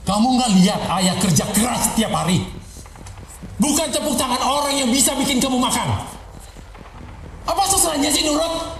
Kamu nggak lihat ayah kerja keras setiap hari? Bukan tepuk tangan orang yang bisa bikin kamu makan. Apa susahnya sih nurut?